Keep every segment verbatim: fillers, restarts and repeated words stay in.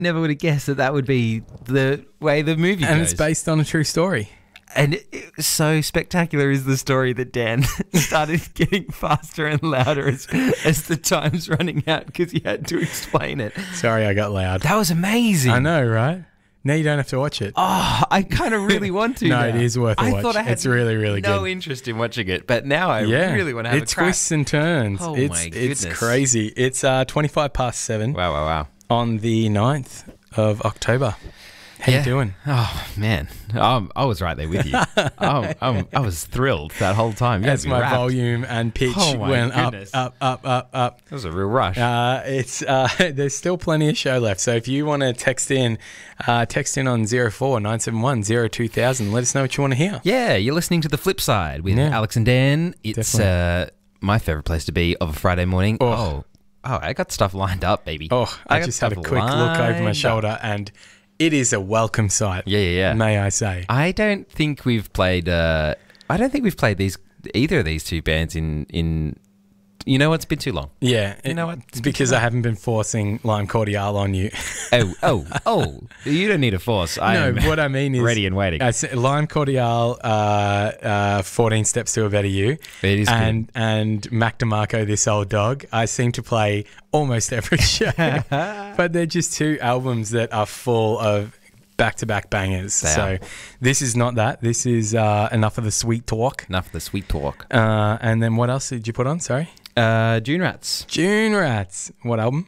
never would have guessed that that would be the way the movie And goes. it's based on a true story. And it, it, so spectacular is the story that Dan started getting faster and louder as, as the time's running out because he had to explain it. Sorry, I got loud. That was amazing. I know, right? Now you don't have to watch it. Oh, I kind of really want to. No, now. it is worth a I watch. Thought I had It's really, really no good. interest in watching it, but now I Yeah, really want to have it a crack. twists and turns. Oh it's, my It's goodness. crazy. It's uh, twenty-five past seven Wow, wow, wow. on the ninth of October. How Yeah. you doing? Oh, man. Um, I was right there with you. um, um, I was thrilled that whole time. You had As me my wrapped. volume and pitch Oh my went up, goodness. up, up, up, up. It was a real rush. Uh, it's uh, there's still plenty of show left. So if you want to text in, uh, text in on zero four nine seven one zero two thousand. Let us know what you want to hear. Yeah, you're listening to The Flip Side with Yeah. Alex and Dan. It's uh, Definitely. my favourite place to be of a Friday morning. Oh. Oh, oh, I got stuff lined up, baby. Oh, I, got just had a stuff quick look over lined my up. shoulder, and it is a welcome sight. Yeah, yeah, yeah. May I say? I don't think we've played. Uh, I don't think we've played these either of these two bands in in. You know what? It's been too long. Yeah, You it- know what? It's because I haven't been forcing Lime Cordial on you. Oh, oh, oh! You don't need a force. I no, am what I mean is ready and waiting. I said Lime Cordial, uh, uh, fourteen Steps to a Better You, It is good. and and Mac DeMarco, This Old Dog. I seem to play almost every show, but they're just two albums that are full of back-to-back bangers. They so are. this is not that. This is uh, enough of the sweet talk. Enough of the sweet talk. Uh, and then what else did you put on? Sorry, Uh, June Rats. June Rats. What album?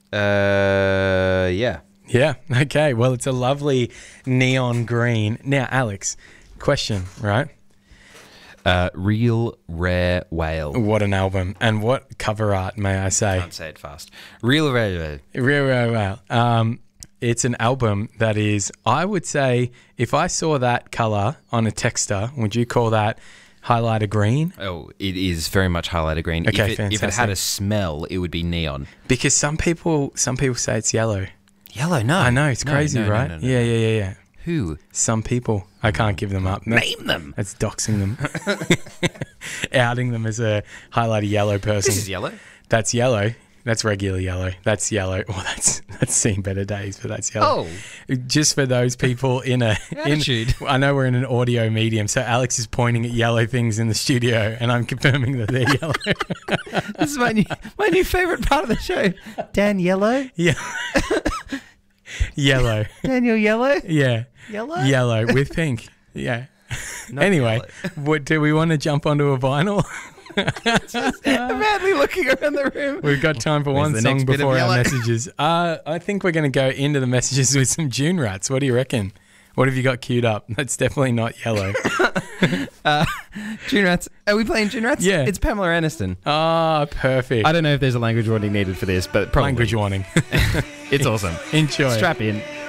Uh, yeah. Yeah. Okay. Well, it's a lovely neon green. Now, Alex, question, right? Uh, Real Rare Whale. What an album. And what cover art, may I say? Can't say it fast. Real Rare Whale. Real, real, real. Um, it's an album that is, I would say, if I saw that colour on a texter, would you call that highlighter green? Oh, it is very much highlighter green. Okay, if, it, if it had fantastic. a smell, it would be neon. Because some people, some people say it's yellow. Yellow, no. I know, it's No, crazy, no, no, right? no, no, yeah, no. yeah, yeah, yeah. Who? Some people. I can't give them up. That's, Name them. that's doxing them. Outing them as a highlighter yellow person. This is yellow. That's yellow. That's regular yellow. That's yellow. Oh, that's that's seen better days, but that's yellow. Oh, Just for those people in a in, Attitude. I know we're in an audio medium, so Alex is pointing at yellow things in the studio, and I'm confirming that they're yellow. this is my new my new favorite part of the show. Dan Yellow. Yeah, yellow. Daniel Yellow. Yeah, Yellow. yellow with pink. Yeah. Not Anyway, yellow. what do we want to jump onto a vinyl? I'm madly looking around the room. We've got time for Where's one the song next bit of before our yellow? messages. Uh, I think we're going to go into the messages with some June Rats. What do you reckon? What have you got queued up? That's definitely not yellow. Uh, June Rats. Are we playing June Rats? Yeah. It's Pamela Aniston. Ah, perfect. I don't know if there's a language warning needed for this, but probably. Language warning. It's awesome. Enjoy. Strap in.